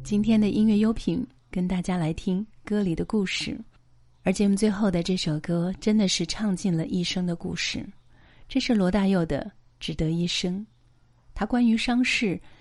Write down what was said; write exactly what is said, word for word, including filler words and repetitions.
今天的音乐优品，跟大家来听歌里的故事。而节目最后的这首歌真的是唱尽了一生的故事，这是罗大佑的《只得一生》。他关于伤逝